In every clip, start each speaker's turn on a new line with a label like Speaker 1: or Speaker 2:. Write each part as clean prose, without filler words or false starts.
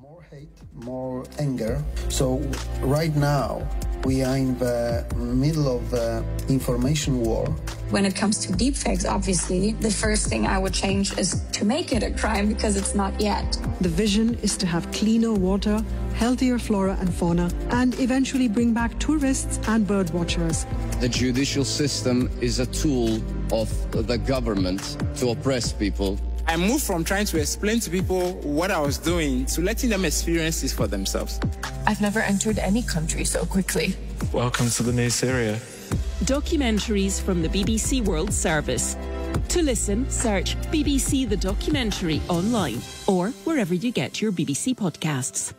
Speaker 1: More hate, more anger. So right now we are in the middle of the information war.
Speaker 2: When it comes to deepfakes, obviously, the first thing I would change is to make it a crime because it's not yet.
Speaker 3: The vision is to have cleaner water, healthier flora and fauna, and eventually bring back tourists and bird watchers.
Speaker 4: The judicial system is a tool of the government to oppress people.
Speaker 5: I moved from trying to explain to people what I was doing to letting them experience this for themselves.
Speaker 6: I've never entered any country so quickly.
Speaker 7: Welcome to the new Syria.
Speaker 8: Documentaries from the BBC World Service. To listen, search BBC The Documentary online or wherever you get your BBC podcasts.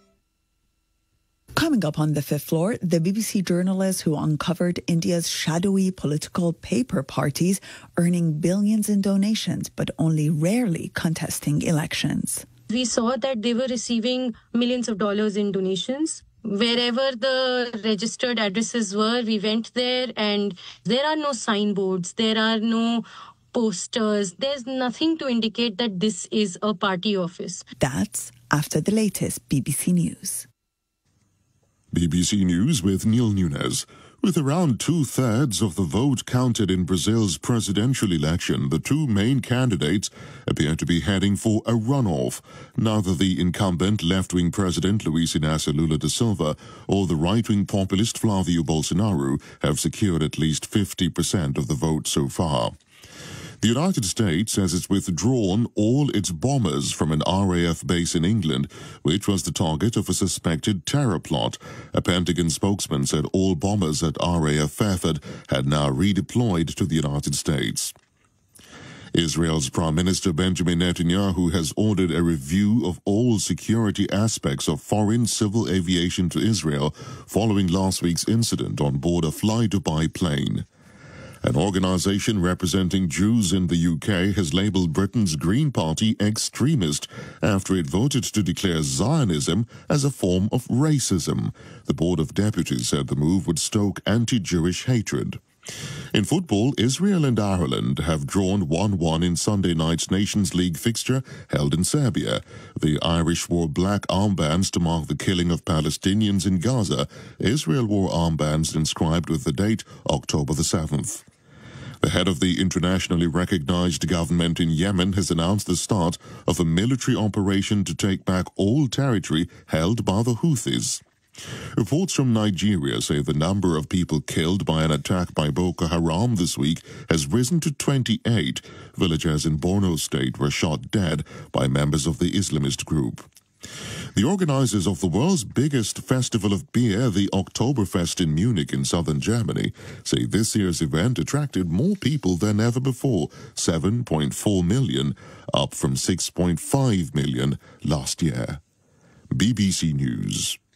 Speaker 9: Coming up on the fifth floor, the BBC journalist who uncovered India's shadowy political paper parties earning billions in donations but only rarely contesting elections.
Speaker 10: We saw that they were receiving millions of dollars in donations. Wherever the registered addresses were, we went there and there are no signboards, there are no posters, there's nothing to indicate that this is a party office.
Speaker 9: That's after the latest BBC News.
Speaker 11: BBC News with Neil Nunes. With around two-thirds of the vote counted in Brazil's presidential election, the two main candidates appear to be heading for a runoff. Neither the incumbent left-wing President Luiz Inácio Lula da Silva or the right-wing populist Flávio Bolsonaro have secured at least 50% of the vote so far. The United States says it's withdrawn all its bombers from an RAF base in England, which was the target of a suspected terror plot. A Pentagon spokesman said all bombers at RAF Fairford had now redeployed to the United States. Israel's Prime Minister Benjamin Netanyahu has ordered a review of all security aspects of foreign civil aviation to Israel following last week's incident on board a Fly Dubai plane. An organisation representing Jews in the UK has labelled Britain's Green Party extremist after it voted to declare Zionism as a form of racism. The Board of Deputies said the move would stoke anti-Jewish hatred. In football, Israel and Ireland have drawn 1-1 in Sunday night's Nations League fixture held in Serbia. The Irish wore black armbands to mark the killing of Palestinians in Gaza. Israel wore armbands inscribed with the date October the 7th. The head of the internationally recognized government in Yemen has announced the start of a military operation to take back all territory held by the Houthis. Reports from Nigeria say the number of people killed by an attack by Boko Haram this week has risen to 28. Villagers in Borno State were shot dead by members of the Islamist group. The organizers of the world's biggest festival of beer, the Oktoberfest in Munich in southern Germany, say this year's event attracted more people than ever before, 7.4 million, up from 6.5 million last year. BBC News.